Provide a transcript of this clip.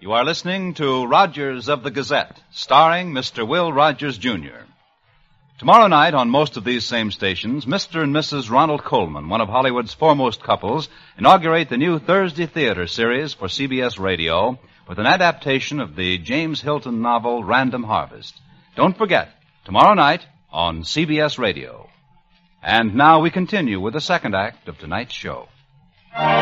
You are listening to Rogers of the Gazette, starring Mr. Will Rogers, Jr. Tomorrow night, on most of these same stations, Mr. and Mrs. Ronald Colman, one of Hollywood's foremost couples, inaugurate the new Thursday Theater series for CBS Radio with an adaptation of the James Hilton novel Random Harvest. Don't forget, tomorrow night on CBS Radio. And now we continue with the second act of tonight's show.